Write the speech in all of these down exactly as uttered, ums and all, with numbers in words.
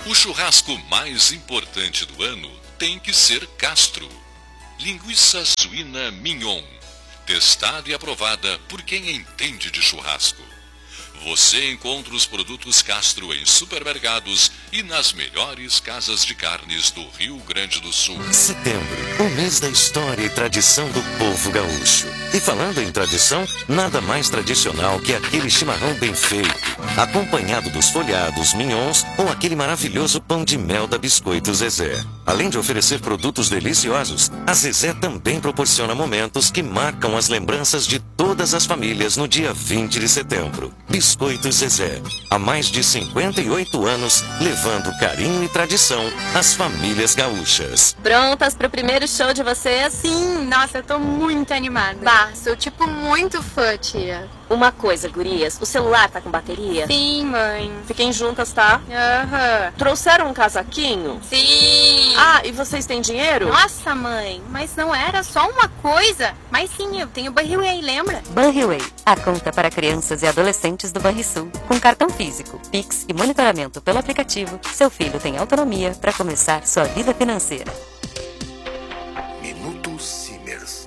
O churrasco mais importante do ano tem que ser Castro. Linguiça suína mignon, testada e aprovada por quem entende de churrasco. Você encontra os produtos Castro em supermercados e nas melhores casas de carnes do Rio Grande do Sul. Setembro, o mês da história e tradição do povo gaúcho. E falando em tradição, nada mais tradicional que aquele chimarrão bem feito, acompanhado dos folhados, mignons ou aquele maravilhoso pão de mel da Biscoito Zezé. Além de oferecer produtos deliciosos, a Zezé também proporciona momentos que marcam as lembranças de todas as famílias no dia vinte de setembro. Biscoito Zezé, há mais de cinquenta e oito anos, levando carinho e tradição às famílias gaúchas. Prontas para o primeiro show de vocês? Sim, nossa, eu tô muito animada. Bah, sou tipo muito fã, tia. Uma coisa, gurias, o celular tá com bateria? Sim, mãe. Fiquem juntas, tá? Aham. Uhum. Trouxeram um casaquinho? Sim. Ah, e vocês têm dinheiro? Nossa, mãe, mas não era só uma coisa? Mas sim, eu tenho Banriway, lembra? Banriway, a conta para crianças e adolescentes do Banrisul. Com cartão físico, Pix e monitoramento pelo aplicativo, seu filho tem autonomia para começar sua vida financeira. Minuto Simers.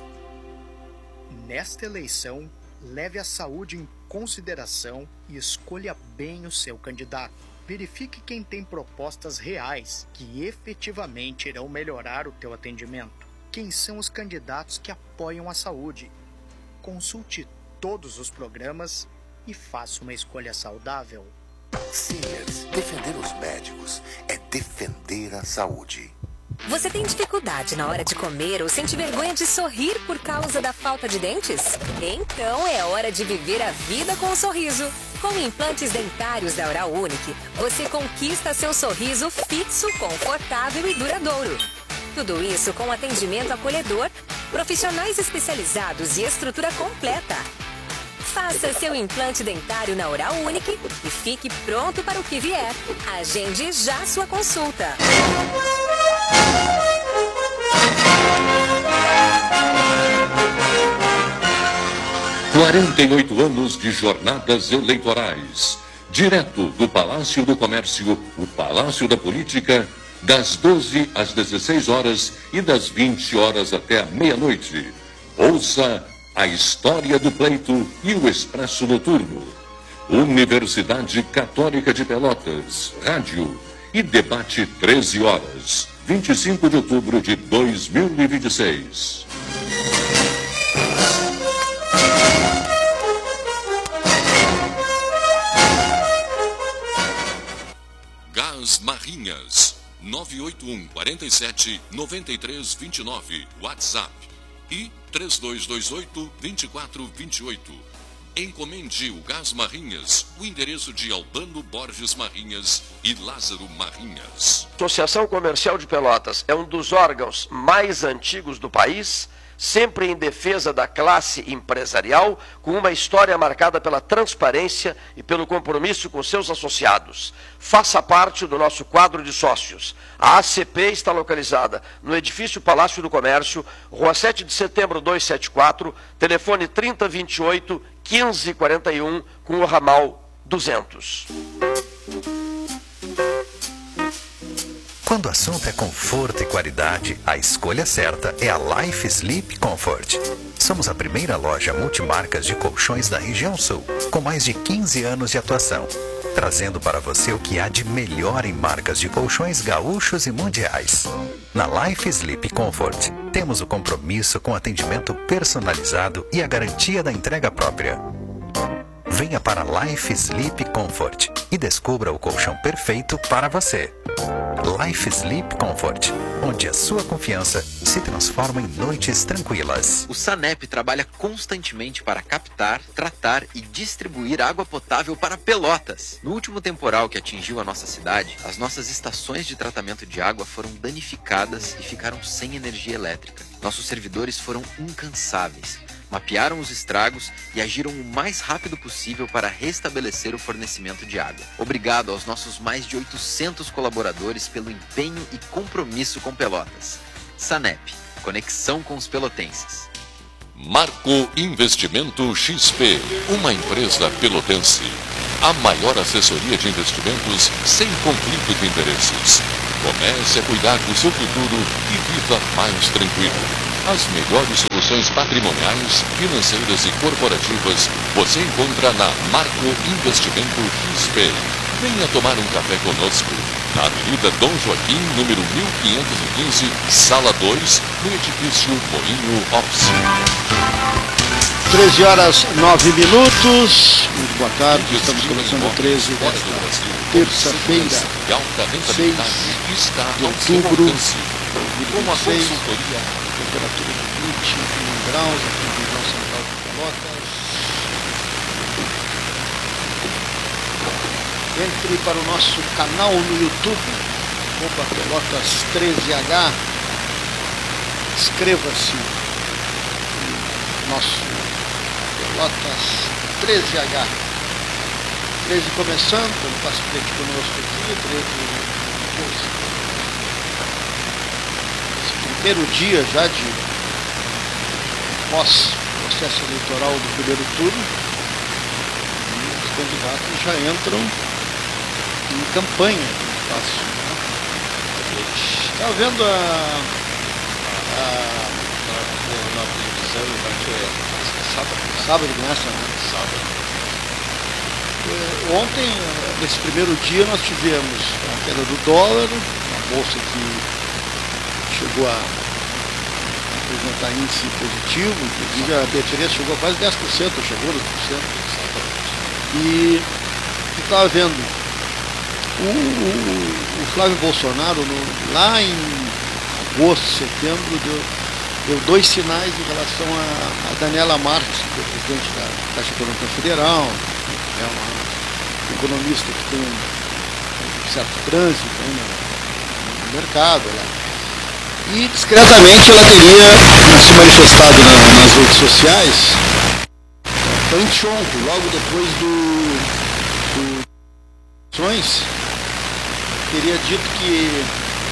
Nesta eleição, leve a saúde em consideração e escolha bem o seu candidato. Verifique quem tem propostas reais que efetivamente irão melhorar o teu atendimento. Quem são os candidatos que apoiam a saúde? Consulte todos os programas e faça uma escolha saudável. Simers, defender os médicos é defender a saúde. Você tem dificuldade na hora de comer ou sente vergonha de sorrir por causa da falta de dentes? Então é hora de viver a vida com um sorriso. Com implantes dentários da Oral Unique, você conquista seu sorriso fixo, confortável e duradouro. Tudo isso com atendimento acolhedor, profissionais especializados e estrutura completa. Faça seu implante dentário na Oral Unique e fique pronto para o que vier. Agende já sua consulta. quarenta e oito anos de jornadas eleitorais. Direto do Palácio do Comércio, o Palácio da Política, das doze às dezesseis horas e das vinte horas até a meia-noite. Ouça a história do pleito e o Expresso Noturno. Universidade Católica de Pelotas, rádio e debate treze horas, vinte e cinco de outubro de dois mil e vinte e seis. Gás Marrinhas, nove oito um, quatro sete, nove três dois nove, WhatsApp e três dois dois oito, dois quatro dois oito. Encomende o Gás Marrinhas, o endereço de Albano Borges Marrinhas e Lázaro Marrinhas. Associação Comercial de Pelotas é um dos órgãos mais antigos do país, sempre em defesa da classe empresarial, com uma história marcada pela transparência e pelo compromisso com seus associados. Faça parte do nosso quadro de sócios. A A C P está localizada no edifício Palácio do Comércio, Rua sete de setembro duzentos e setenta e quatro, telefone trinta, vinte e oito, quinze, quarenta e um, com o ramal duzentos. Quando o assunto é conforto e qualidade, a escolha certa é a Life Sleep Comfort. Somos a primeira loja multimarcas de colchões da região sul, com mais de quinze anos de atuação, trazendo para você o que há de melhor em marcas de colchões gaúchos e mundiais. Na Life Sleep Comfort, temos o compromisso com atendimento personalizado e a garantia da entrega própria. Venha para Life Sleep Comfort e descubra o colchão perfeito para você. Life Sleep Comfort, onde a sua confiança se transforma em noites tranquilas. O SANEP trabalha constantemente para captar, tratar e distribuir água potável para Pelotas. No último temporal que atingiu a nossa cidade, as nossas estações de tratamento de água foram danificadas e ficaram sem energia elétrica. Nossos servidores foram incansáveis. Mapearam os estragos e agiram o mais rápido possível para restabelecer o fornecimento de água. Obrigado aos nossos mais de oitocentos colaboradores pelo empenho e compromisso com Pelotas. SANEP, conexão com os pelotenses. Marco Investimento X P, uma empresa pelotense. a maior assessoria de investimentos sem conflito de interesses. Comece a cuidar do seu futuro e viva mais tranquilo. As melhores soluções patrimoniais, financeiras e corporativas você encontra na Marco Investimento X P. Venha tomar um café conosco na Avenida Dom Joaquim, número mil quinhentos e quinze, Sala dois, no edifício Moinho Office. treze horas nove minutos. Muito boa tarde. Estamos começando treze desta terça-feira, seis de outubro de dois mil e seis. Temperatura de vinte e um graus aqui em região central de Pelotas. Entre para o nosso canal no YouTube, arroba Pelotas treze H. Inscreva-se no nosso Pelotas treze H. treze começando, então faça frente conosco aqui, treze. Primeiro dia já de pós-processo eleitoral do primeiro turno, e os candidatos já entram em campanha. Está né? vendo a, a, a na televisão sábado, sábado começa, né? Sábado. Ontem, nesse primeiro dia, nós tivemos a queda do dólar, a bolsa que chegou a apresentar índice positivo, inclusive a B três chegou a quase dez por cento, chegou a dez por cento. E estava vendo o, o, o Flávio Bolsonaro, no, lá em agosto, setembro, deu, deu dois sinais em relação a, a Daniela Marques, que é presidente da Caixa Econômica Federal, é uma economista que tem um certo trânsito aí no, no mercado lá. E discretamente ela teria se manifestado na, nas redes sociais anteontem, logo depois do, do eleições, teria dito que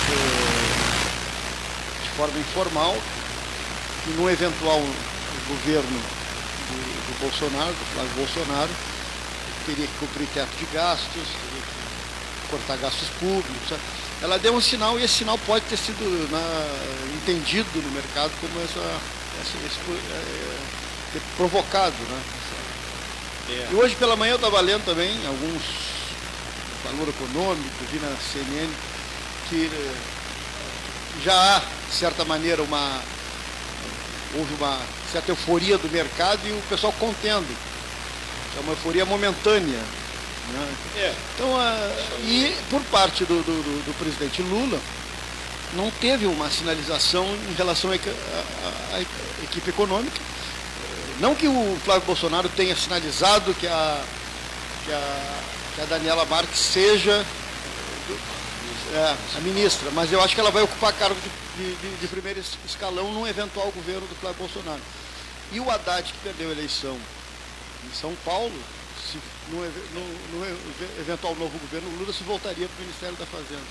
de forma informal que no eventual governo do, do Bolsonaro, do Flávio Bolsonaro, teria que cumprir teto de gastos, teria que cortar gastos públicos, sabe? Ela deu um sinal e esse sinal pode ter sido na, entendido no mercado como essa, essa, esse, é, ter provocado, né? É. E hoje pela manhã eu estava lendo também alguns valor econômico, vi na C N N que já há, de certa maneira, uma houve uma certa euforia do mercado e o pessoal contendo. É uma euforia momentânea. É. Então, a, e por parte do, do, do, do presidente Lula, não teve uma sinalização em relação à equipe econômica. Não que o Flávio Bolsonaro tenha sinalizado que a, que a, que a Daniela Marques seja é, a ministra, mas eu acho que ela vai ocupar cargo de, de, de primeiro escalão num eventual governo do Flávio Bolsonaro. E o Haddad, que perdeu a eleição em São Paulo, se, no, no, no eventual novo governo, o Lula se voltaria para o Ministério da Fazenda.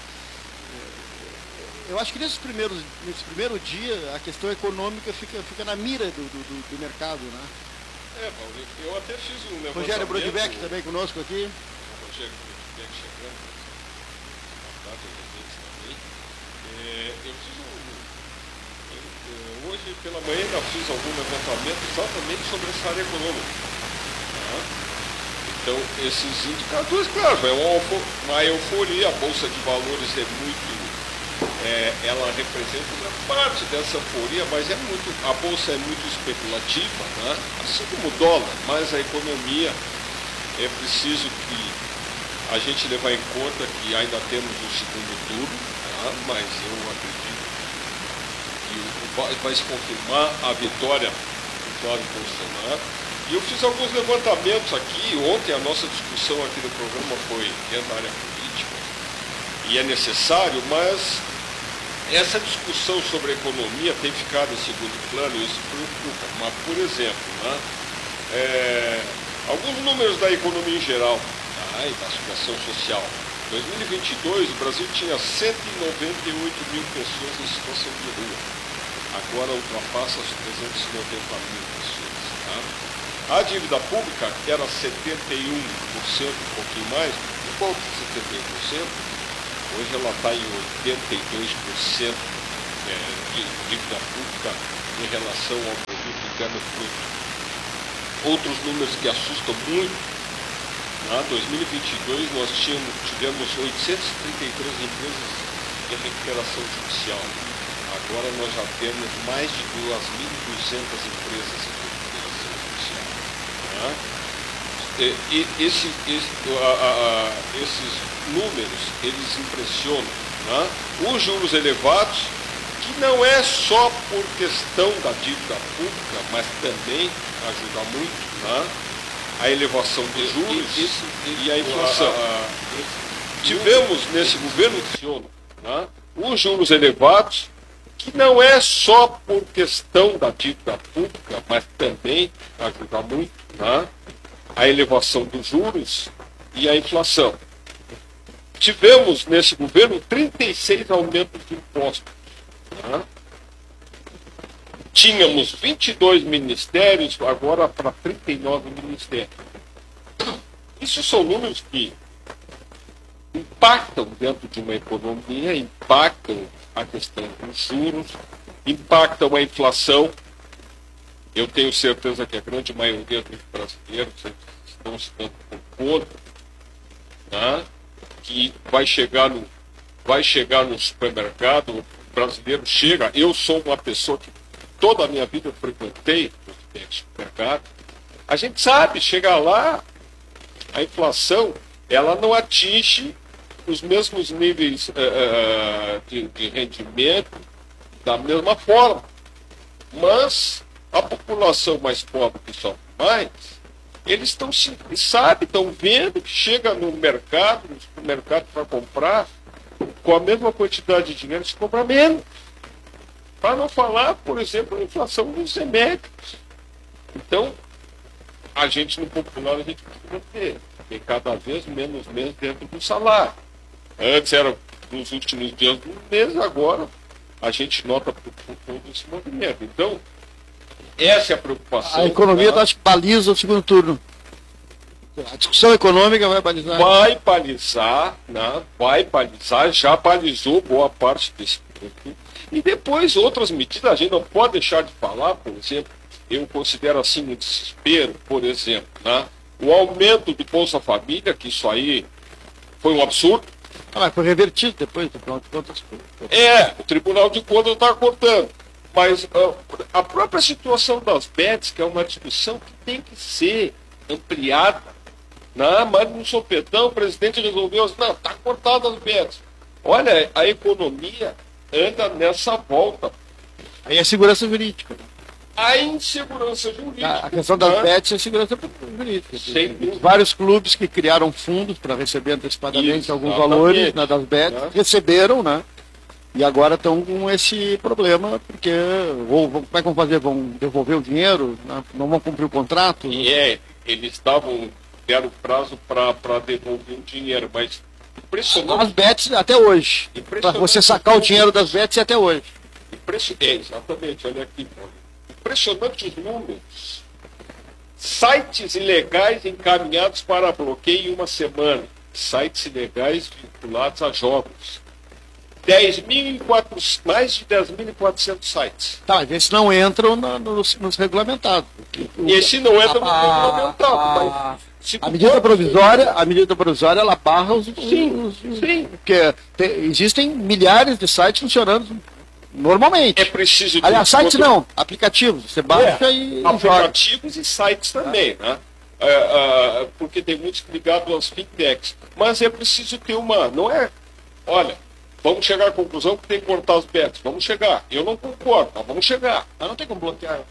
Eu acho que nesses primeiros, nesse primeiro dia a questão econômica fica, fica na mira do, do, do mercado, né? É, Paulo, eu até fiz um levantamento... Rogério Brodbeck também conosco aqui. Rogério Brodbeck chegando, também. É, eu fiz um... Eu, hoje pela manhã ainda fiz algum levantamento exatamente sobre essa área econômica. Então, esses indicadores, claro, é uma, uma euforia, a Bolsa de Valores é muito, é, ela representa uma parte dessa euforia, mas é muito, a Bolsa é muito especulativa, né? Assim como o dólar, mas a economia é preciso que a gente levar em conta que ainda temos um segundo turno, tá? Mas eu acredito que vai, vai se confirmar a vitória do Flávio Bolsonaro. E eu fiz alguns levantamentos aqui. Ontem a nossa discussão aqui no programa foi dentro da área política, e é necessário, mas essa discussão sobre a economia tem ficado em segundo plano e isso preocupa. Mas, por exemplo, né, é, alguns números da economia em geral, tá, e da situação social. Em dois mil e vinte e dois, o Brasil tinha cento e noventa e oito mil pessoas em situação de rua. Agora ultrapassa as trezentos e noventa mil pessoas. Tá? A dívida pública era setenta e um por cento, um pouquinho mais, por volta de setenta e um por cento. Hoje ela está em oitenta e dois por cento é, de dívida pública em relação ao produto interno bruto. Outros números que assustam muito. Em dois mil e vinte e dois nós tínhamos, tivemos oitocentas e trinta e três empresas em recuperação judicial. Agora nós já temos mais de duas mil e duzentas empresas em recuperação judicial. Né? E, e esse, esse, a, a, a, esses números, eles impressionam. Né? Os juros elevados, que não é só por questão da dívida pública, mas também ajuda muito, né? A elevação dos juros e, esse, esse, e a inflação. A, a, esse, Tivemos nesse governo, né, os juros elevados, que não é só por questão da dívida pública, mas também ajuda muito, né? A elevação dos juros e a inflação. Tivemos nesse governo trinta e seis aumentos de impostos. Né? Tínhamos vinte e dois ministérios, agora para trinta e nove ministérios. Isso são números que impactam dentro de uma economia, impactam a questão dos juros, impactam a inflação. Eu tenho certeza que a grande maioria dos brasileiros estão se dando por conta, né, que vai chegar no, vai chegar no supermercado, o brasileiro chega, eu sou uma pessoa que toda a minha vida eu frequentei o supermercado, a gente sabe, chegar lá, a inflação, ela não atinge os mesmos níveis uh, de, de rendimento da mesma forma, mas a população mais pobre que sofre mais, eles estão sabem, estão vendo que chega no mercado, no supermercado para comprar, com a mesma quantidade de dinheiro se compra menos. Para não falar, por exemplo, a inflação dos remédios. Então, a gente no popular, a gente precisa ter, tem cada vez menos menos dentro do salário. Antes era nos últimos dias do mês, agora a gente nota por, por todo esse movimento. Então, essa é a preocupação. A economia tá? baliza o segundo turno. A discussão econômica vai balizar. Vai balizar, né? vai balizar, já balizou boa parte desse tempo. E depois outras medidas, a gente não pode deixar de falar, por exemplo, eu considero assim um desespero, por exemplo, né? O aumento do Bolsa Família, que isso aí foi um absurdo. Ah, mas foi revertido depois, do Tribunal de Contas. É, o Tribunal de Contas está cortando. Mas uh, a própria situação das B E Ts, que é uma discussão que tem que ser ampliada, né? Mas no sopetão o presidente resolveu, não, está cortada as B E Ts. Olha, a economia anda nessa volta. Aí é segurança jurídica. A insegurança jurídica. A questão das né? B E Ts é segurança jurídica. Tem vários clubes que criaram fundos para receber antecipadamente Isso, alguns exatamente. valores né, das B E Ts, né? receberam, né? E agora estão com esse problema, porque ou como é que vão fazer? Vão devolver o dinheiro? Né? Não vão cumprir o contrato? E é, eles estavam, deram prazo para devolver o dinheiro, mas impressionante. As B E Ts até hoje. Para você sacar o dinheiro das B E Ts até hoje. Impressionante, é, exatamente, olha aqui. Impressionante os números. Sites ilegais encaminhados para bloqueio em uma semana. Sites ilegais vinculados a jogos. dez mil e quatrocentos, mais de dez mil e quatrocentos sites. Tá, mas esses não entram na, nos, nos regulamentados. Esse não entra no a, regulamentado. A, mas, a medida provisória, a medida provisória, ela barra os... Sim, os, sim. Porque tem, existem milhares de sites funcionando normalmente. É preciso... Aliás, sites outro... não, aplicativos. Você baixa é, e aplicativos joga. E sites também, né? É, é, porque tem muitos ligados às fintechs. Mas é preciso ter uma... Não é... Olha... Vamos chegar à conclusão que tem que cortar as B E Ts. Vamos chegar. Eu não concordo, mas vamos chegar. Mas não tem como bloquear.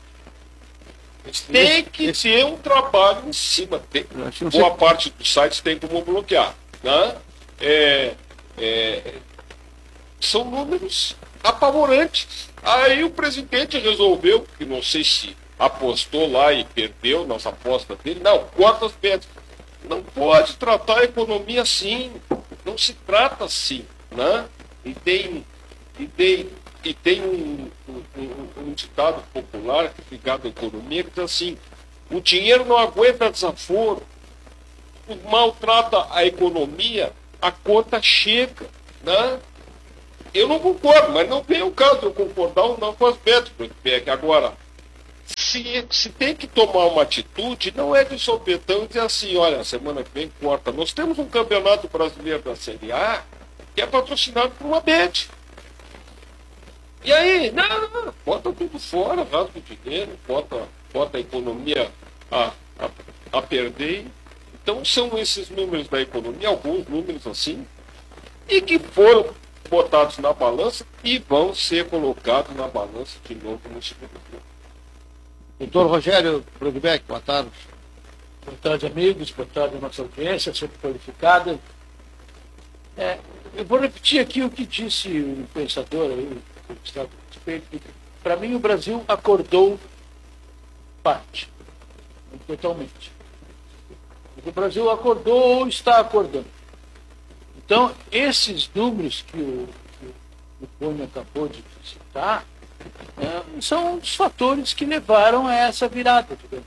Tem que ter um trabalho em cima. Tem, boa parte dos sites tem como bloquear. Né? É, é, são números apavorantes. Aí o presidente resolveu, que não sei se apostou lá e perdeu nas apostas dele, não, corta as B E Ts. Não pode tratar a economia assim. Não se trata assim. Né? E tem, e tem, e tem um, um, um, um ditado popular ligado à economia que diz assim, O dinheiro não aguenta desaforo, maltrata a economia, a conta chega, né? Eu não concordo, mas não tem o caso de eu concordar ou não com as bets, porque agora, se, se tem que tomar uma atitude, não é de sopetão e dizer assim, olha, semana que vem corta. Nós temos um campeonato brasileiro da Série A que é patrocinado por uma bet. E aí, não, não, bota tudo fora, rasga o dinheiro, bota, bota a economia a, a, a perder. Então são esses números da economia, alguns números assim, e que foram botados na balança e vão ser colocados na balança de novo no segundo turno. Doutor Rogério Brugbeck, boa tarde. Boa tarde, amigos, boa tarde a nossa audiência, sempre qualificada. É, eu vou repetir aqui o que disse o pensador aí, para mim o Brasil acordou parte, totalmente. O Brasil acordou ou está acordando. Então, esses números que o, que o Pônio acabou de citar é, são os fatores que levaram a essa virada, digamos.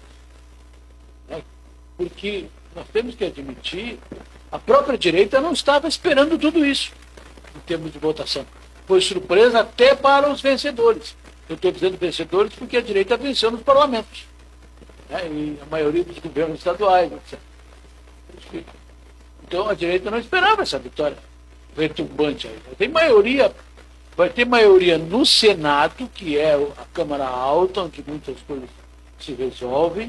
É, porque nós temos que admitir, a própria direita não estava esperando tudo isso em termos de votação. Foi surpresa até para os vencedores. Eu estou dizendo vencedores porque a direita venceu nos parlamentos, né, e a maioria dos governos estaduais, etcétera. Então a direita não esperava essa vitória retumbante aí. Tem maioria, vai ter maioria no Senado, que é a Câmara Alta, onde muitas coisas se resolvem.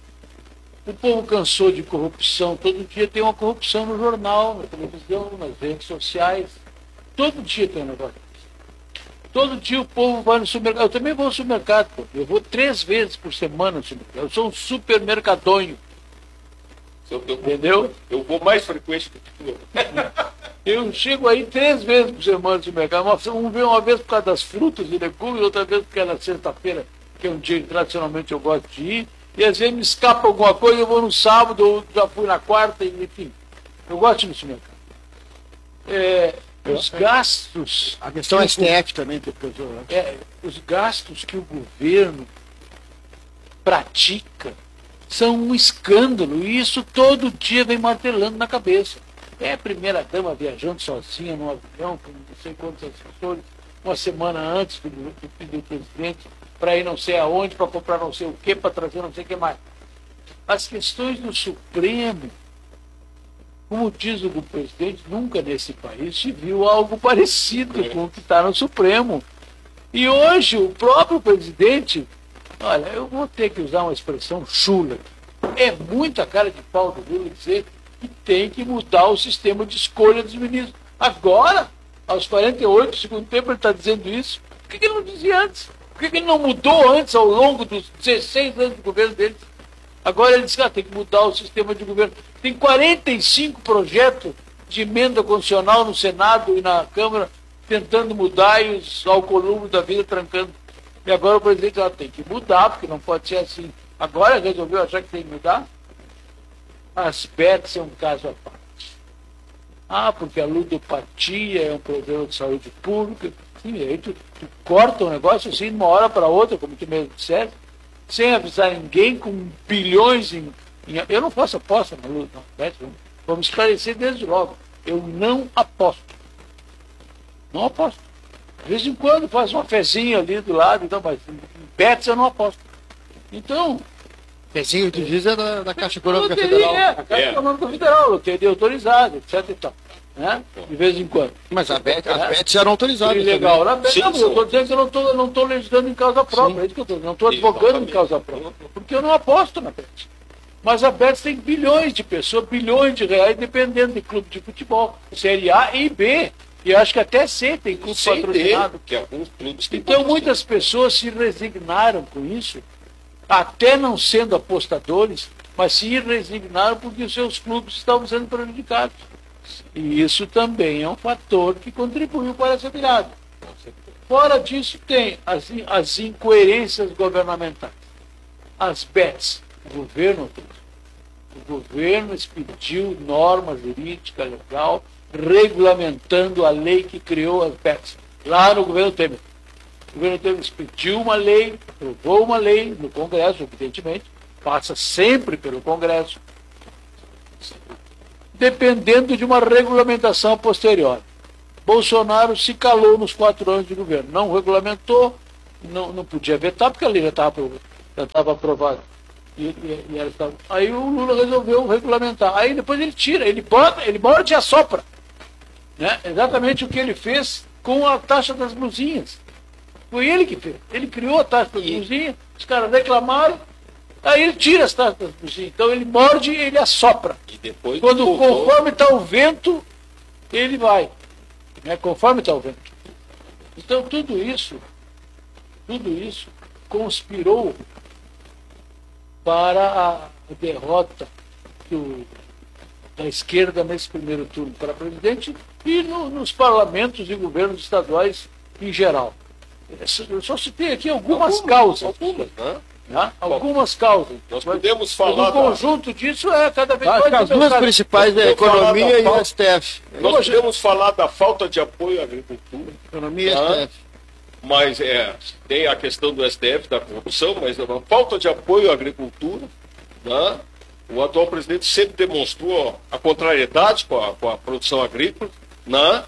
O povo cansou de corrupção, todo dia tem uma corrupção no jornal, na televisão, nas redes sociais. Todo dia tem um negócio. Todo dia o povo vai no supermercado. Eu também vou ao supermercado, pô. Eu vou três vezes por semana no supermercado. Eu sou um supermercadonho. Eu, eu, Entendeu? Eu vou mais frequente do que tu. Eu chego aí três vezes por semana no supermercado. Uma, uma vez por causa das frutas e legumes, outra vez porque é na sexta-feira, que é um dia que tradicionalmente eu gosto de ir. E às vezes me escapa alguma coisa, eu vou no sábado, eu já fui na quarta, enfim. Eu gosto de ir no supermercado. É, os gastos... A questão S T F também, professor. É, os gastos que o governo pratica são um escândalo, e isso todo dia vem martelando na cabeça. É a primeira-dama viajando sozinha num avião com não sei quantos assessores, uma semana antes do, do, do presidente, para ir não sei aonde, para comprar não sei o que, para trazer não sei o que mais. As questões do Supremo, como diz o presidente, nunca nesse país se viu algo parecido com o que está no Supremo. E hoje o próprio presidente... Olha, eu vou ter que usar uma expressão chula. É muita cara de pau do Lula dizer que tem que mudar o sistema de escolha dos ministros. Agora, aos quarenta e oito do segundo tempo, ele está dizendo isso. Por que ele não dizia antes? Por que ele não mudou antes, ao longo dos dezesseis anos de governo dele? Agora ele diz que ah, tem que mudar o sistema de governo. Tem quarenta e cinco projetos de emenda constitucional no Senado e na Câmara tentando mudar e os alcolumos da vida trancando. E agora o presidente ah, tem que mudar, porque não pode ser assim. Agora resolveu achar que tem que mudar? As bets é um caso à parte. Ah, porque a ludopatia é um problema de saúde pública. Sim, aí tu, tu corta o negócio assim de uma hora para outra, como tu mesmo disseste, sem avisar ninguém, com bilhões em... em eu não faço aposta na luta, não. Bet, vamos esclarecer desde logo. Eu não aposto. Não aposto. De vez em quando faz uma fezinha ali do lado, então, mas em bets eu não aposto. Então... Fezinho, tu diz, é da, da Caixa Econômica loteria, Federal. É, a Caixa é. Econômica Federal, loteria autorizada, etc e tal. Né? De vez em quando. Mas a bet, as bets eram autorizadas. Legal. Na bet, não, eu estou dizendo que eu não estou não tô legislando em causa própria. Sim. É isso que eu estou Não estou advogando em causa própria. Porque eu não aposto na bet. Mas a bet tem bilhões de pessoas, bilhões de reais, dependendo de clube de futebol. Série A e B. E acho que até C tem clube patrocinado. Que alguns clubes têm então muitas pessoas se resignaram com isso, até não sendo apostadores, mas se resignaram porque os seus clubes estavam sendo prejudicados. E isso também é um fator que contribuiu para essa virada. Fora disso, tem as, as incoerências governamentais. As bets. O governo, o governo expediu norma jurídica legal regulamentando a lei que criou as bets. Lá no governo Temer. O governo Temer expediu uma lei, aprovou uma lei no Congresso, evidentemente, passa sempre pelo Congresso, dependendo de uma regulamentação posterior. Bolsonaro se calou nos quatro anos de governo, não regulamentou, não, não podia vetar, porque a lei já estava já estava aprovada. E, e, e ela estava... Aí o Lula resolveu regulamentar. Aí depois ele tira, ele bota, ele morde e assopra. Né? Exatamente o que ele fez com a taxa das blusinhas. Foi ele que fez. Ele criou a taxa das blusinhas, os caras reclamaram, aí ele tira as taxas das blusinhas. Então ele morde e ele assopra. E depois Quando voltou. Conforme está o vento, ele vai. Né? Conforme está o vento. Então tudo isso, tudo isso conspirou para a derrota do, da esquerda nesse primeiro turno para presidente e no, nos parlamentos e governos estaduais em geral. Eu só citei aqui algumas, algumas causas. Algumas, né? Né? Algumas causas. Nós podemos falar. O conjunto da... disso é cada vez mais. As duas principais é a economia e o S T F. Nós podemos falar da falta de apoio à agricultura. Economia e S T F. Mas é, tem a questão do S T F, da corrupção, mas a falta de apoio à agricultura. Né? O atual presidente sempre demonstrou a contrariedade com a, com a produção agrícola, né?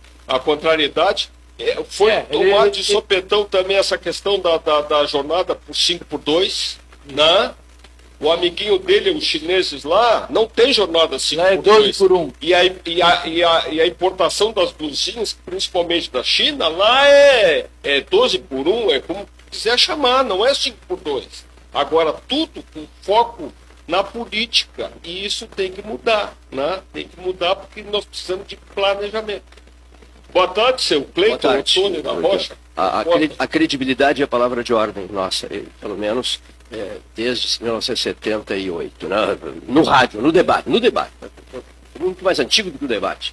A contrariedade. É, foi é, tomar ele, de sopetão ele... também essa questão da, da, da jornada por cinco por dois. Né? O amiguinho dele, os chineses lá, não tem jornada cinco por dois. É doze por um. E a, e, a, e, a, e a importação das blusinhas, principalmente da China, lá é, é doze por um, é como quiser chamar, não é cinco por dois. Agora, tudo com foco na política. E isso tem que mudar. Né? Tem que mudar porque nós precisamos de planejamento. Boa tarde, seu Cleiton Antônio da Rocha. A, a, a credibilidade é a palavra de ordem nossa, pelo menos é, desde mil novecentos e setenta e oito, né? No rádio, no debate, no debate, muito mais antigo do que o debate,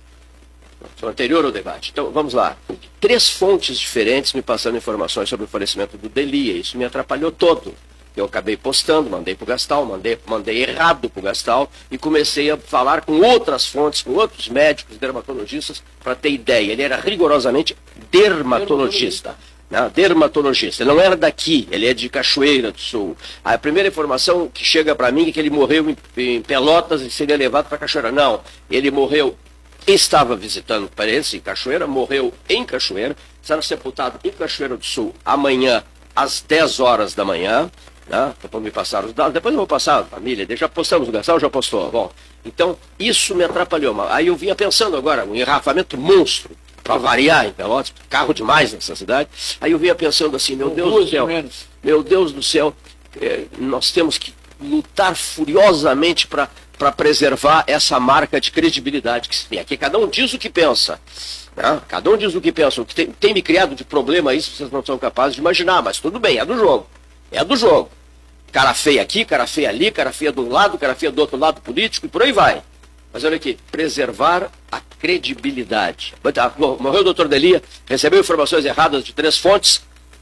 sou anterior ao debate. Então, vamos lá. Três fontes diferentes me passando informações sobre o falecimento do Delia, isso me atrapalhou todo. Eu acabei postando, mandei para o Gastal, mandei, mandei errado para o Gastal e comecei a falar com outras fontes, com outros médicos, dermatologistas, para ter ideia. Ele era rigorosamente dermatologista. Né? Dermatologista. Ele não era daqui, ele é de Cachoeira do Sul. A primeira informação que chega para mim é que ele morreu em, em Pelotas e seria levado para Cachoeira. Não, ele morreu, estava visitando parentes em Cachoeira, morreu em Cachoeira, será sepultado em Cachoeira do Sul amanhã às dez horas da manhã. Né? Depois me passaram os dados, depois eu vou passar a família, já postamos o Gastal, já postou. Bom, então isso me atrapalhou. Aí eu vinha pensando agora, um engarrafamento monstro, para variar em Pelotas, carro demais nessa cidade. Aí eu vinha pensando assim, meu Deus do céu, meu Deus do céu, eh, nós temos que lutar furiosamente para para preservar essa marca de credibilidade que se tem. Aqui cada um diz o que pensa. Né? Cada um diz o que pensa. O que tem, tem me criado de problema isso, vocês não são capazes de imaginar, mas tudo bem, é do jogo. É do jogo. Cara feia aqui, cara feia ali, cara feia de um lado, cara feia do outro lado político e por aí vai. Mas olha aqui, preservar a credibilidade. Morreu o doutor Delia, recebeu informações erradas de três fontes,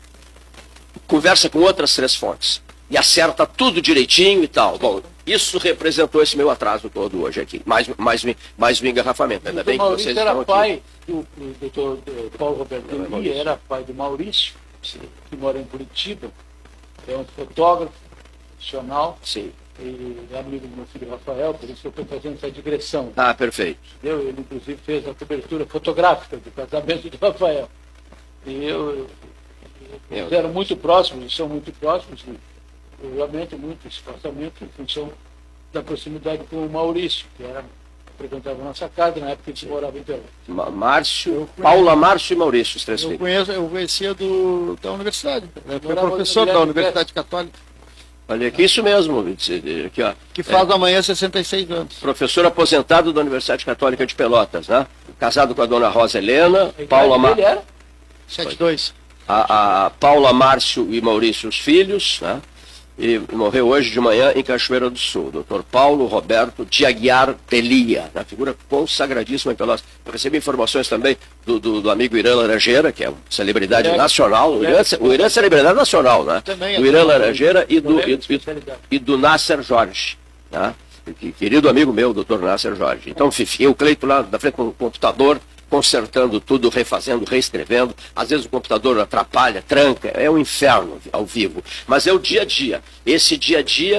conversa com outras três fontes e acerta tudo direitinho e tal. Bom, isso representou esse meu atraso todo hoje aqui. Mais, mais, mais um engarrafamento. Ainda bem que vocês estão aqui. Pai, o doutor Paulo Roberto Delia era pai do Maurício, que mora em Curitiba. É um fotógrafo profissional. Sim. E é amigo do meu filho Rafael, por isso que eu estou fazendo essa digressão. Ah, perfeito. Eu, ele, inclusive, fez a cobertura fotográfica do casamento do Rafael. E eu, eles eram muito próximos, eles são muito próximos. E eu lamento muito esse casamento em função da proximidade com o Maurício, que era, frequentava a nossa casa na época que a gente morava em Pelotas. Márcio, Paula, Márcio e Maurício, os três eu filhos. Conheço, eu conhecia do, da universidade, eu fui professor da Universidade Católica. Olha aqui, isso mesmo. Aqui, ó. Que faz é, amanhã sessenta e seis anos. Professor aposentado da Universidade Católica de Pelotas, né? Casado com a dona Rosa Helena, a Paula Márcio. setenta e dois. A, a Paula, Márcio e Maurício, os filhos, né? E morreu hoje de manhã em Cachoeira do Sul. doutor Paulo Roberto de Aguiar Delia, uma figura consagradíssima em Pelotas. Eu recebi informações também do, do, do amigo Irã Laranjeira, que é uma celebridade é, nacional. O Irã, o Irã é celebridade nacional, né? Também é do Irã Laranjeira e do, e, e, e do Nasser Jorge, né? Querido amigo meu, doutor Nasser Jorge. Então, fiquei o Cleito lá na frente com o computador, consertando tudo, refazendo, reescrevendo. Às vezes o computador atrapalha, tranca, é um inferno ao vivo. Mas é o dia a dia. Esse dia a dia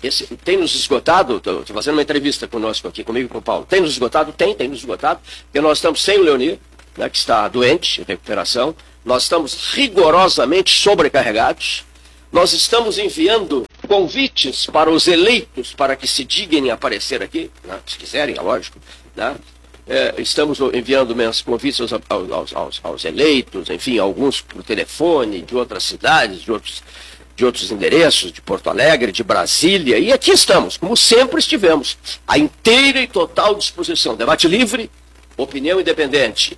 esse, tem nos esgotado, estou fazendo uma entrevista conosco aqui, comigo e com o Paulo, tem nos esgotado? Tem, tem nos esgotado, porque nós estamos sem o Leonir, né, que está doente, em recuperação, nós estamos rigorosamente sobrecarregados, nós estamos enviando convites para os eleitos para que se dignem aparecer aqui, né, se quiserem, é lógico, né? É, estamos enviando convites aos, aos, aos, aos eleitos, enfim, alguns por telefone, de outras cidades, de outros, de outros endereços, de Porto Alegre, de Brasília, e aqui estamos, como sempre estivemos, à inteira e total disposição. Debate livre, opinião independente.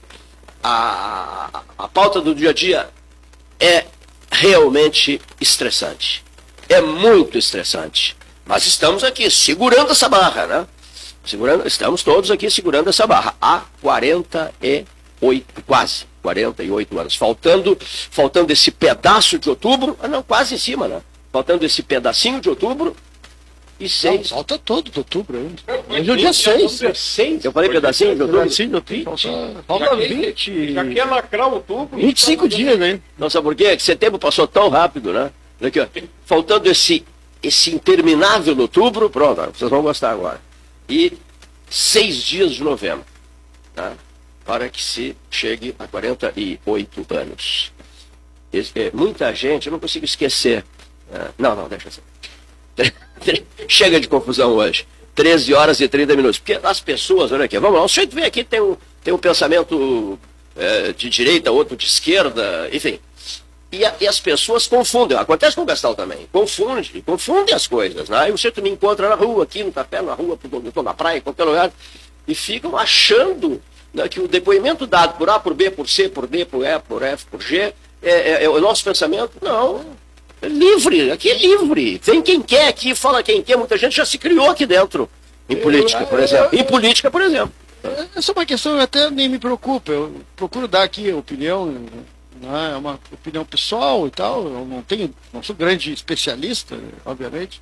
A, a, a pauta do dia a dia é realmente estressante. É muito estressante. Mas estamos aqui segurando essa barra, né? Segurando, estamos todos aqui segurando essa barra há quarenta e oito, quase quarenta e oito anos. Faltando, faltando esse pedaço de outubro, ah, não, quase em cima, né? Faltando esse pedacinho de outubro e seis. Não, falta todo de outubro ainda. Hoje é o dia seis. Eu falei pedacinho de outubro? Pedacinho de outubro. Falta vinte. Já quer lacrar outubro? vinte e cinco dias, hein? Não, sabe por quê? Que setembro passou tão rápido, né? Aqui, ó. Faltando esse, esse interminável outubro, pronto, vocês vão gostar agora. E seis dias de novembro, tá? Para que se chegue a quarenta e oito anos. Esse, é, muita gente, eu não consigo esquecer. É, não, não, deixa assim. Chega de confusão hoje. treze horas e trinta minutos. Porque as pessoas, olha aqui, vamos lá, o sujeito vem aqui, tem um, tem um pensamento é, de direita, outro de esquerda, enfim. E, a, e as pessoas confundem, acontece com o Gastal também, confunde, confundem as coisas, né? Aí o sujeito me encontra na rua, aqui no café, na rua, estou na praia, em qualquer lugar, e ficam achando, né, que o depoimento dado por A, por B, por C, por D, por E, por F, por G, é, é, é o nosso pensamento. Não, é livre, aqui é livre. Vem quem quer aqui, fala quem quer, muita gente já se criou aqui dentro, em política, por exemplo. Em política, por exemplo. Essa é uma questão que até nem me preocupa, eu procuro dar aqui a opinião. É uma opinião pessoal e tal, eu não tenho, não sou grande especialista, obviamente,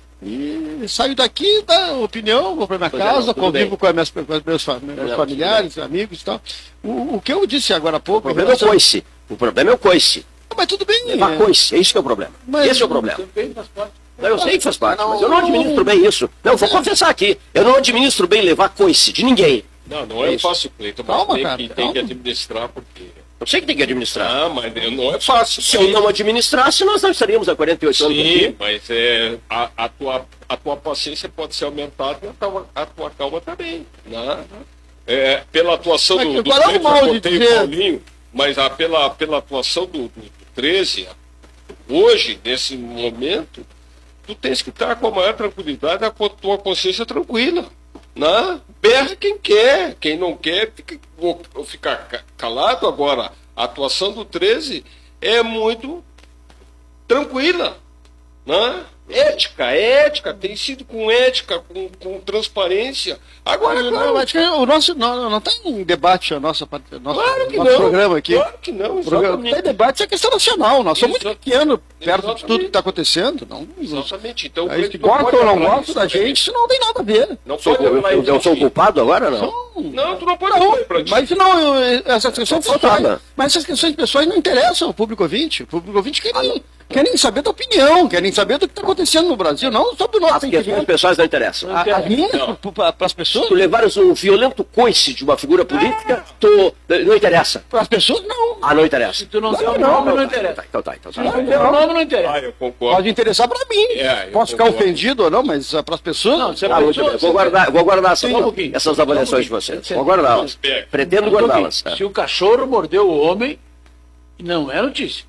e saio daqui, dá opinião, vou para minha pois casa, não, convivo bem. com as minhas, com os meus, meus não, familiares, amigos e tal. O, o que eu disse agora há pouco... O problema é o coice, o problema é o coice. Não, mas tudo bem. Levar é coice, é isso que é o problema, mas, esse é o problema. Não, eu sei que faz parte, mas eu não administro bem isso. Não, vou confessar aqui, eu não administro bem levar coice de ninguém. Não, não é, é fácil, Cleiton, mas calma, tem, cara, que, tem que administrar porque... Eu sei que tem que administrar. Ah, mas não é fácil. Se eu não administrasse, nós não estaríamos há quarenta e oito anos aqui. Sim, mas é, a, a, tua, a tua paciência pode ser aumentada e a tua, a tua calma também. Né? É, pela atuação mas, do, do treze, eu botei o Paulinho, mas a, pela, pela atuação do, do, do treze, hoje, nesse momento, tu tens que estar com a maior tranquilidade, a tua consciência tranquila. Né? Berra quem quer, quem não quer fica, vou ficar calado. Agora, a atuação do treze é muito tranquila, né? Ética, ética, tem sido com ética, com, com transparência. Agora, não, claro, acho que o nosso não, não está em debate a nossa, nosso, claro que nosso não, programa aqui. Claro que não, exatamente. Está em debate, isso é questão nacional. Nós somos muito pequenos perto exatamente. de tudo que está acontecendo. Não, exatamente. Então, aí, que gosta ou não gosta da gente, isso não tem nada a ver. Não sou, eu, eu, eu sou o culpado agora, não? Não, não tu não pode não, pra Mas não, eu, essas questões pessoais, mas essas questões pessoais não interessam ao público ouvinte. O público ouvinte quer nem, quer nem saber da opinião, quer nem saber do que está acontecendo no Brasil, não sobre o nosso As questões pessoais não interessam. As minhas, para as pessoas. Tu levares um violento coice de uma figura política, tu, não interessa. Para as pessoas, não. Ah, não interessa. Se tu não tem o nome, não interessa. Então tá, então tá. Se não tem o nome, não interessa. Ah, eu concordo. Pode interessar para mim. É, Posso ficar ofendido ou não, mas para as pessoas. Não, ah, muito bem. Vou guardar, vou guardar essas, um essas avaliações de vocês. Vou guardá-las. Pretendo guardá-las. Se o cachorro mordeu o homem, não é notícia.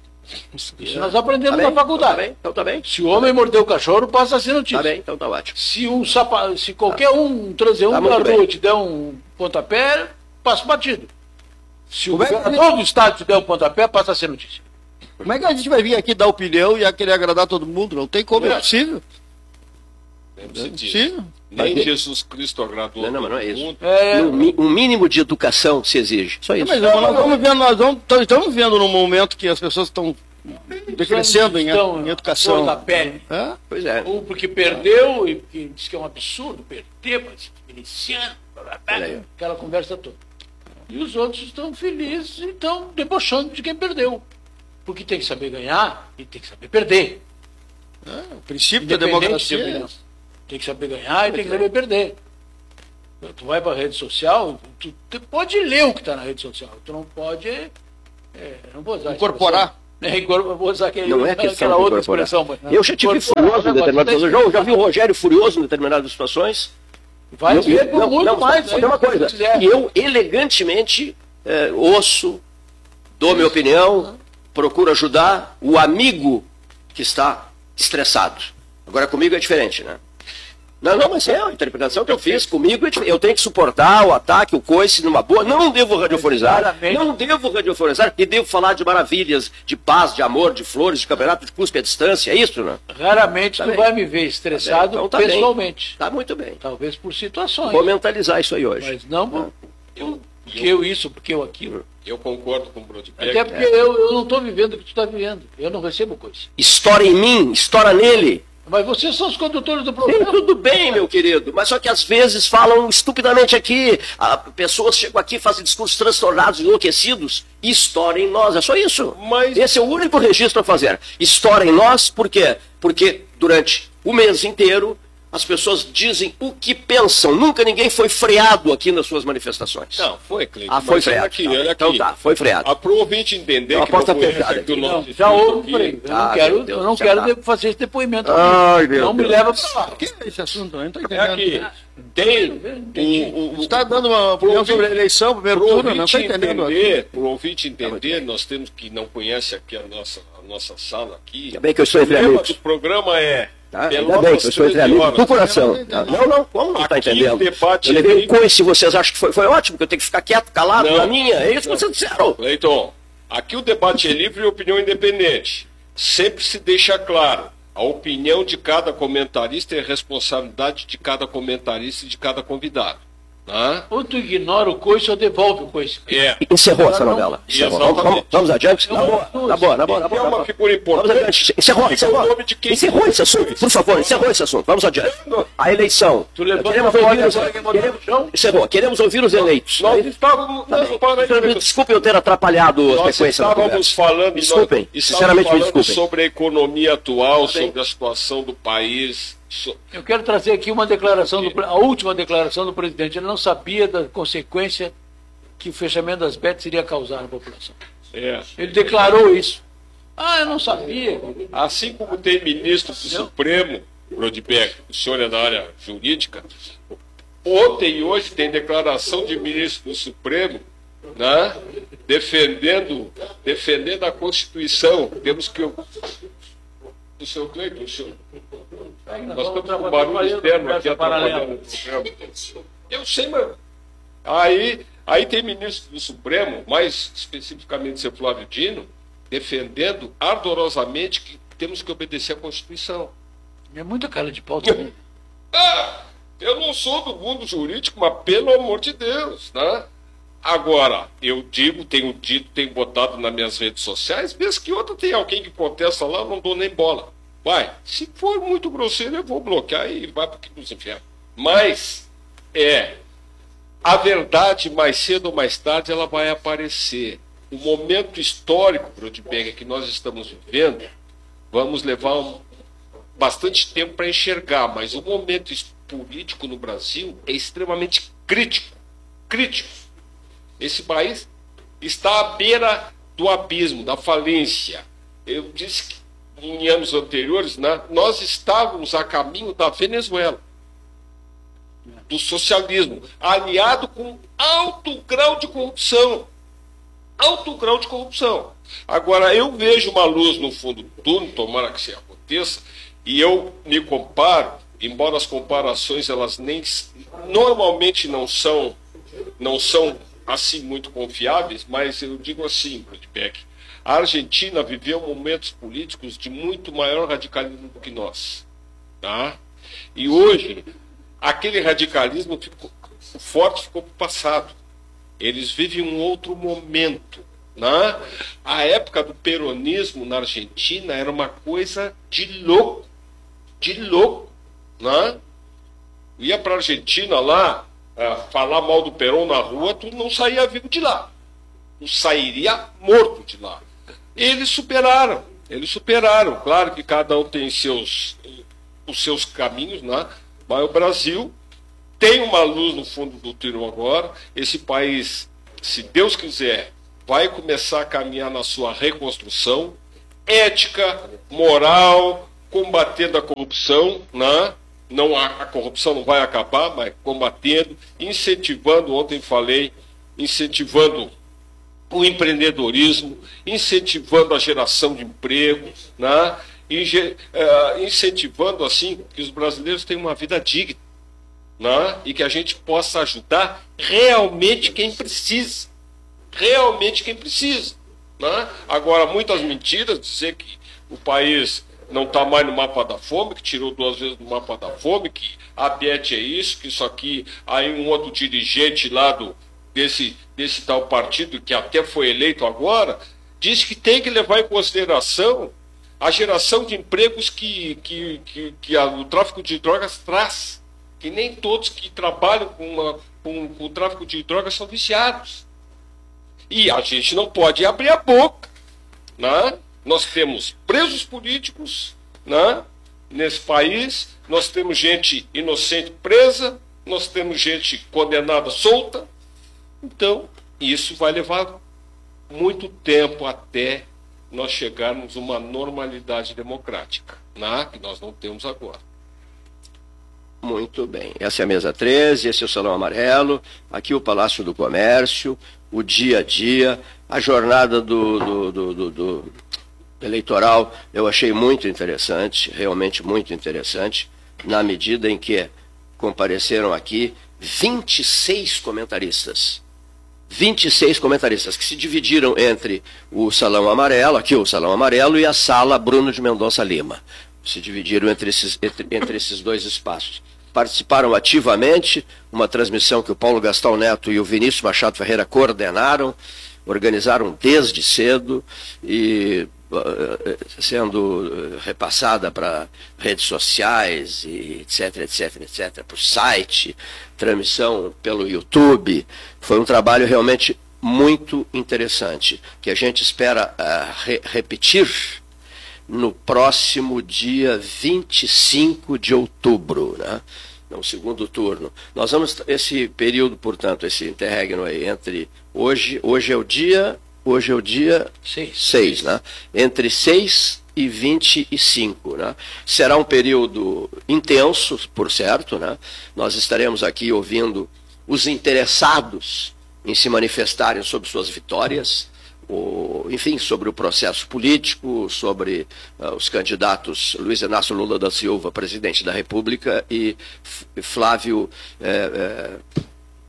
Isso nós aprendemos tá bem, na faculdade. Então tá bem, então tá bem. Se o homem mordeu o cachorro, passa a ser notícia. Tá bem, então tá ótimo. Se, um sapa... Se qualquer um transeunte tá na rua te der um pontapé, passa batido. Se o governador do estado te der um pontapé, passa a ser notícia. Como é que a gente vai vir aqui dar opinião e querer agradar todo mundo? Não tem como, é, é possível. É possível. Nem Jesus Cristo agradou. Não, não, mas não é isso. É... Um, um mínimo de educação se exige. Só isso. Mas nós estamos vendo, nós vamos, estamos vendo num momento que as pessoas estão decrescendo em, em educação. Da pele. É? Pois é. Um porque perdeu e porque diz que é um absurdo perder, mas miliciano, aquela conversa toda. E os outros estão felizes e estão debochando de quem perdeu. Porque tem que saber ganhar e tem que saber perder. É, o princípio da Independente democracia. de opinião. Tem que saber ganhar e tem que saber perder. Tu vai para a rede social, tu, tu pode ler o que está na rede social. Tu não pode. É, não vou usar Incorporar. É, incorporar, vou usar aquele, Não é questão aquela de outra incorporar. expressão. Mas, Eu já tive furioso em determinadas situações. Eu já vi o Rogério furioso em determinadas situações. Vai eu, ver por não, muito não, mais. Só, só tem uma coisa. E eu, elegantemente, é, ouço, dou minha opinião, procuro ajudar o amigo que está estressado. Agora, comigo é diferente, né? Não, não, mas é a interpretação que eu fiz. Comigo é diferente. Eu tenho que suportar o ataque, o coice numa boa. Não devo radiofonizar. Não devo radiofonizar, e devo falar de maravilhas, de paz, de amor, de flores, de campeonato de cuspe à distância. É isso, né? Raramente Tá tu bem. vai me ver estressado Tá bem. Então tá pessoalmente. Tá muito bem. Talvez por situações. Vou mentalizar isso aí hoje. Mas não por- porque eu isso, porque eu aquilo. Eu concordo com o Brodbeck. Até porque eu, eu não estou vivendo o que tu está vivendo. Eu não recebo coisa. Estoura em mim, estoura nele. Mas vocês são os condutores do Tem programa. tudo bem, meu querido, mas só que às vezes falam estupidamente aqui. Ah, pessoas chegam aqui, fazem discursos transtornados, enlouquecidos, e estoura em nós. É só isso. Mas... Esse é o único registro a fazer. Estoura em nós, por quê? Porque durante o mês inteiro as pessoas dizem o que pensam. Nunca ninguém foi freado aqui nas suas manifestações. Não, foi, Cleiton. Ah, foi mas olha freado. Aqui, Tá, olha então aqui. tá, foi freado. A pro ouvinte entender Então, que aposta não foi fechada essa que o aqui. nosso Não, já houve aqui. freio. Eu não Ah, quero, meu Deus, eu não já quero tá. de- fazer esse depoimento. Ai, aqui. meu Não me Deus. leva para lá. O que é esse assunto? Eu não estou É entendendo. aqui. Tem o, o, Você está dando uma opinião sobre a eleição, primeiro Pro turno? Não ouvinte está entendendo. entender, pro ouvinte entender, nós temos que não conhece aqui a nossa, a nossa sala aqui. Ainda bem que eu estou entre o tema amigos. do programa é Tá? Ainda Pelotas bem que eu estou entre treze amigos horas. do coração. Não, não, como não está Aqui entendendo? o debate Eu levei um é- coice, vocês acham que foi, foi ótimo, que eu tenho que ficar quieto, calado Não. na minha. É isso que vocês disseram. Cleiton, aqui o debate é livre e opinião independente. Sempre se deixa claro, a opinião de cada comentarista é responsabilidade de cada comentarista e de cada convidado. Tá? Ou tu ignora o coice ou devolve o coice. É. Encerrou essa novela. Encerrou. Vamos, vamos, vamos adiante? Na boa, na boa, na boa, na boa. É na uma boa. figura Vamos importante. adiante. Encerrou, encerrou. O nome de quem- Encerrou esse assunto, por favor, encerrou esse assunto. Vamos adiante. A eleição. Tu levanta Queremos a ouvir bola os... agora que botou no chão. Encerrou. Queremos ouvir os eleitos. Nós estávamos... Tá não, bem. para aí, Desculpe eu ter atrapalhado a Nós sequência da estávamos conversa. falando, Desculpem, nós sinceramente me estávamos falando desculpem. sobre a economia atual, Tá bem. sobre a situação do país. so- Eu quero trazer aqui uma declaração, do, pre- a última declaração do presidente. Ele não sabia da consequência que o fechamento das B E Ts iria causar na população. É. Ele declarou isso. Ah, eu não sabia. Assim como tem ministro do Supremo, Brodbeck, o senhor é da área jurídica, ontem e hoje tem declaração de ministro do Supremo, né, defendendo, defendendo a Constituição. Temos que... O senhor Cleiton, o senhor... Nós estamos com barulho externo aqui atrapalhando o programa. Eu sei, mas... Aí, aí tem ministro do Supremo, mais especificamente seu Flávio Dino, defendendo ardorosamente que temos que obedecer à Constituição. É muita cara de pau também. Ah, eu não sou do mundo jurídico, mas pelo amor de Deus, né? Agora, eu digo, tenho dito, tenho botado nas minhas redes sociais, mesmo que outra tem alguém que contesta lá, eu não dou nem bola. Vai, se for muito grosseiro, eu vou bloquear e vai para que nos infernos. Mas, é, a verdade, mais cedo ou mais tarde, ela vai aparecer. O momento histórico, Brodbeck, que nós estamos vivendo, vamos levar um, bastante tempo para enxergar, mas o momento es- político no Brasil é extremamente crítico. Crítico. Esse país está à beira do abismo, da falência. Eu disse que em anos anteriores, né, nós estávamos a caminho da Venezuela, do socialismo, aliado com alto grau de corrupção. Alto grau de corrupção. Agora, eu vejo uma luz no fundo do túnel, tomara que isso aconteça, e eu me comparo, embora as comparações elas nem normalmente não são não são assim muito confiáveis, mas eu digo assim, Brodbeck, a Argentina viveu momentos políticos de muito maior radicalismo do que nós, tá? E hoje aquele radicalismo ficou, o forte ficou para o passado. Eles vivem um outro momento, né? A época do peronismo na Argentina era uma coisa de louco, de louco, né? Ia para a Argentina lá, ah, falar mal do Perón na rua, tu não saía vivo de lá. Tu sairia morto de lá. Eles superaram. Eles superaram, claro que cada um tem seus, os seus caminhos, né? Mas o Brasil tem uma luz no fundo do túnel agora. Esse país, se Deus quiser, vai começar a caminhar na sua reconstrução, ética, moral, combatendo a corrupção, né? Não, a, a corrupção não vai acabar, mas combatendo, incentivando, ontem falei, incentivando o empreendedorismo, incentivando a geração de emprego, né? Inge, uh, incentivando assim que os brasileiros tenham uma vida digna, né? E que a gente possa ajudar realmente quem precisa, realmente quem precisa, né? Agora, muitas mentiras, dizer que o país não está mais no mapa da fome, que tirou duas vezes do mapa da fome, que a B E T é isso, que isso aqui, aí um outro dirigente lá do, desse, desse tal partido, que até foi eleito agora, diz que tem que levar em consideração a geração de empregos que, que, que, que a, o tráfico de drogas traz, que nem todos que trabalham com, uma, com, com o tráfico de drogas são viciados. E a gente não pode abrir a boca, né? Nós temos presos políticos, né, nesse país, nós temos gente inocente presa, nós temos gente condenada solta. Então, isso vai levar muito tempo até nós chegarmos a uma normalidade democrática, né, que nós não temos agora. Muito bem. Essa é a mesa treze, esse é o Salão Amarelo, aqui o Palácio do Comércio, o dia a dia, a jornada do... do, do, do, do eleitoral, eu achei muito interessante, realmente muito interessante, na medida em que compareceram aqui vinte e seis comentaristas. vinte e seis comentaristas que se dividiram entre o Salão Amarelo, aqui o Salão Amarelo, e a Sala Bruno de Mendonça Lima. Se dividiram entre esses, entre, entre esses dois espaços. Participaram ativamente, uma transmissão que o Paulo Gastão Neto e o Vinícius Machado Ferreira coordenaram, organizaram desde cedo e sendo repassada para redes sociais, e etc, etc, etc, para o site, transmissão pelo YouTube. Foi um trabalho realmente muito interessante, que a gente espera uh, re repetir no próximo dia vinte e cinco de outubro, né? No segundo turno. Nós vamos, esse período, portanto, esse interregno aí, entre hoje, hoje é o dia... Hoje é o dia seis, né? Entre seis e vinte e cinco, né? Será um período intenso, por certo, né? Nós estaremos aqui ouvindo os interessados em se manifestarem sobre suas vitórias, o, enfim, sobre o processo político, sobre uh, os candidatos Luiz Inácio Lula da Silva, presidente da República, e Flávio... Eh, eh,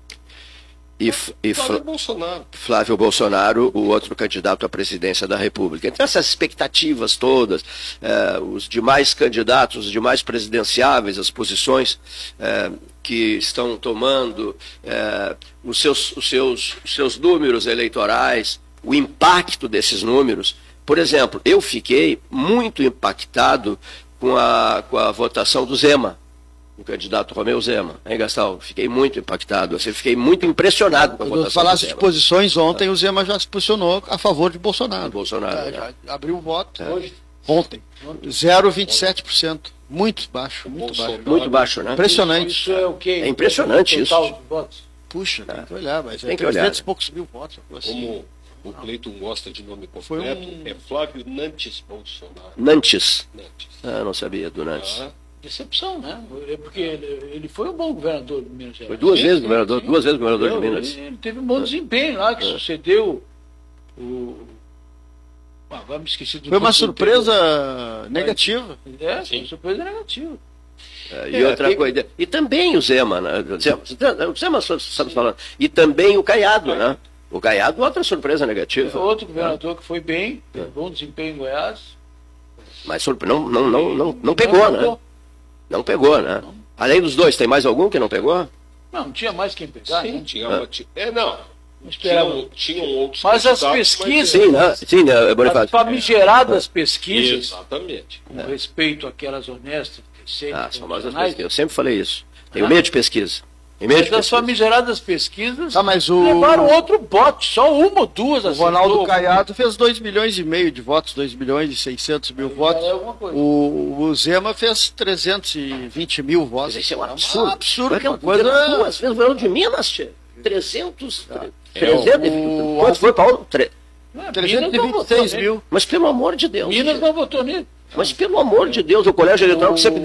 E, e Flávio Bolsonaro. Flávio Bolsonaro, o outro candidato à presidência da República. Então, essas expectativas todas, eh, os demais candidatos, os demais presidenciáveis, as posições eh, que estão tomando, eh, os, seus, os, seus, os seus números eleitorais, o impacto desses números. Por exemplo, eu fiquei muito impactado com a, com a votação do Zema, o candidato Romeu Zema, hein, Gastão? Fiquei muito impactado, assim, fiquei muito impressionado com a Quando votação falasse do de Zema. posições, ontem o Zema já se posicionou a favor de Bolsonaro. Bolsonaro, É, né? já abriu o voto É. hoje, ontem. zero vírgula vinte e sete por cento. Muito baixo, muito baixo. Muito baixo, né? Impressionante. Isso é o quê? É impressionante Total isso. de votos? Puxa, tem que olhar, mas Tem é que olhar, trezentos e né? poucos mil votos. Assim. Como o Cleiton gosta de nome completo, Foi um- é Flávio Nantes Bolsonaro. Nantes. Nantes. Ah, não sabia do Nantes. Ah, Decepção, né? É porque ele, ele foi um bom governador de Minas Gerais. Foi duas Sim, vezes sim, governador, sim. duas vezes governador de Entendeu? Minas. Ele, ele teve um bom desempenho lá, que sucedeu o... Ah, agora me esqueci do... Foi uma do- surpresa negativa. É, foi uma surpresa negativa. É, e É, outra tem- coisa. E também o Zema, né? O Zema, o Zema só estamos falando. E também o Caiado, né? O Caiado, outra surpresa negativa. Outro governador que foi bem, teve bom desempenho em Goiás. Mas surpre- não, não, não, não, não pegou, né? Não pegou, né? Além dos dois, tem mais algum que não pegou? Não, não tinha mais quem pegar. sim, né? tinha uma. ti- É, não. esperava. Tinham, tinham outros Mas as candidatos, pesquisas- Sim, né? Sim, né, As Bonifácio? famigeradas pesquisas, Exatamente. com respeito àquelas honestas, decentes, Ah, as famosas profissionais, pesquisas. Eu sempre falei isso. Tenho medo de pesquisa. Em meio Mas de as famigeradas pesquisas Tá, mas o- levaram outro bote, só uma ou duas. O acertou. Ronaldo Caiado fez dois milhões e meio de votos, dois milhões e seiscentos mil votos. é alguma coisa. O, o Zema fez trezentos e vinte mil votos. Isso é um absurdo. absurdo. Como é que é Uma um coisa... duas vezes o governo de Minas, tia? trezentos. É, trezentos o- Quanto foi, Paulo? Tre- Não, trezentos e Minas não vinte e seis votou mil. nele. Mas pelo amor de Deus. Minas tia. não votou nele. Mas pelo amor de Deus, o colégio eleitoral que sempre